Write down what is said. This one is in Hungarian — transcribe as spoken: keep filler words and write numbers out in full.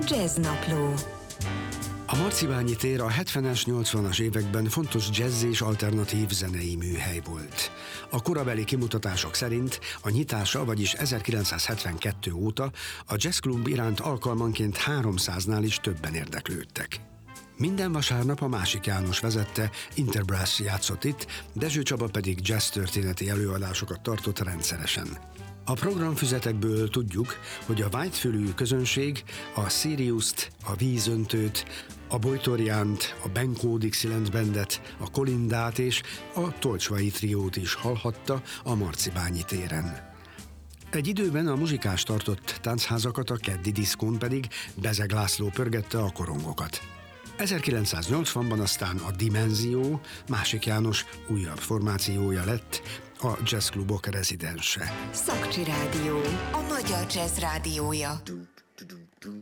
Jazznapló. A Marcibányi tér a hetvenes, nyolcvanas években fontos jazz és alternatív zenei műhely volt. A korabeli kimutatások szerint a nyitása, vagyis ezerkilencszázhetvenkettő óta a jazzklub iránt alkalmanként háromszáznál is többen érdeklődtek. Minden vasárnap a Másik János vezette Interbrass játszott itt, Dezső Csaba pedig jazz történeti előadásokat tartott rendszeresen. A programfüzetekből tudjuk, a vágyfülű közönség a Siriust, a Vízöntőt, a Bojtorjánt, a Benko Dixieland Bandet, a Kolindát és a Tolcsvai triót is hallhatta a Marcibányi téren. Egy időben a muzsikás tartott táncházakat, a keddi diszkón pedig Bezeg László pörgette a korongokat. ezerkilencszáznyolcvanban aztán a Dimenzió, Másik János újabb formációja lett, a jazzklubok rezidense. Szakcsi Rádió, a magyar jazz rádiója.